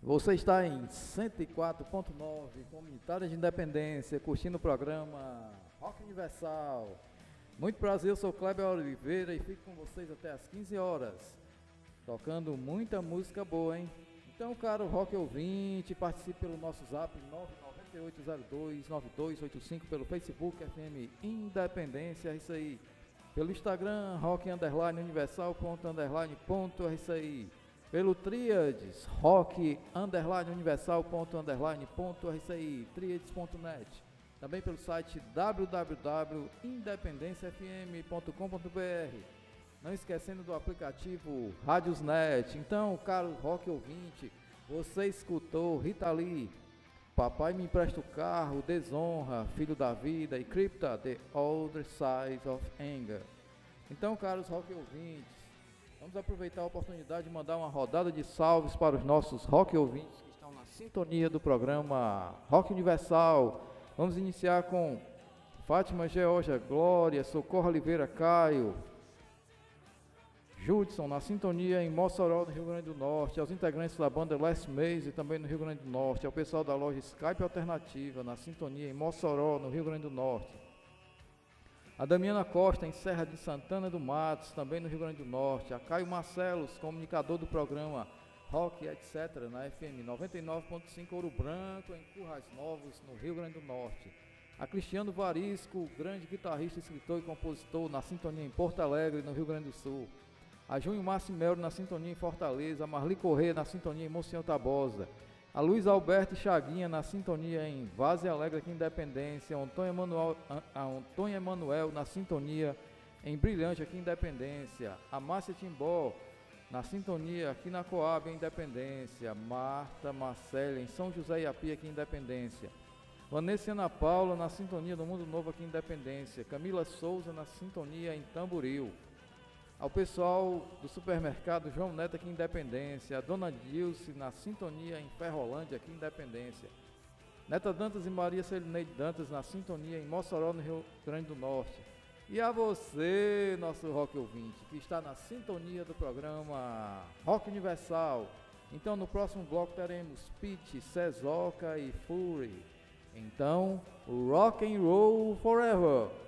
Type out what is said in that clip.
Você está em 104.9, Comunitária de Independência, curtindo o programa Rock Universal. Muito prazer, eu sou Kleber Oliveira e fico com vocês até às 15 horas, tocando muita música boa, hein? Então, caro rock ouvinte, participe pelo nosso zap 998029285, pelo Facebook FM Independência, é isso aí. Pelo Instagram, rock_universal._, pelo Tríades, rock_universal._, tríades.net. Também pelo site www.independenciafm.com.br. Não esquecendo do aplicativo Radiosnet. Então, caro rock ouvinte, você escutou Rita Lee, Papai Me Empresta o Carro, Desonra, Filho da Vida e Cripta, The Other Side of Anger. Então, caros rock ouvintes, vamos aproveitar a oportunidade de mandar uma rodada de salves para os nossos rock ouvintes que estão na sintonia do programa Rock Universal. Vamos iniciar com Fátima Georgia Glória, Socorro Oliveira Caio, Judson na sintonia em Mossoró, no Rio Grande do Norte, aos integrantes da banda Last Maze também no Rio Grande do Norte, ao pessoal da loja Skype Alternativa na sintonia em Mossoró, no Rio Grande do Norte. A Damiana Costa, em Serra de Santana do Matos, também no Rio Grande do Norte. A Caio Marcelos, comunicador do programa Rock, etc., na FM 99.5 Ouro Branco, em Currais Novos, no Rio Grande do Norte. A Cristiano Varisco, grande guitarrista, escritor e compositor, na sintonia em Porto Alegre, no Rio Grande do Sul. A Júnior Marcimelo, na sintonia em Fortaleza. A Marli Corrêa, na sintonia em Monsenhor Tabosa. A Luiz Alberto Chaguinha, na sintonia em Várzea Alegre, aqui em Independência. A Antônio Emanuel, na sintonia em Brilhante, aqui em Independência. A Márcia Timbó, na sintonia aqui na Coab, em Independência. Marta Marcela, em São José Iapi, aqui em Independência. Vanessa Ana Paula, na sintonia do Mundo Novo, aqui em Independência. Camila Souza, na sintonia em Tamboril. Ao pessoal do supermercado João Neto, aqui em Independência. A Dona Dilce, na sintonia em Ferrolândia, aqui em Independência. Neta Dantas e Maria Celineide Dantas, na sintonia em Mossoró, no Rio Grande do Norte. E a você, nosso rock ouvinte, que está na sintonia do programa Rock Universal. Então, no próximo bloco teremos Pitty, Sezoca e Fury. Então, rock and roll forever!